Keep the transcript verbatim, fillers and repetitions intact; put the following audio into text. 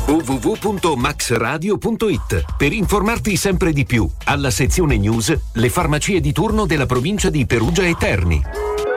w w w punto max radio punto it per informarti sempre di più. Alla sezione news, le farmacie di turno della provincia di Perugia e Terni.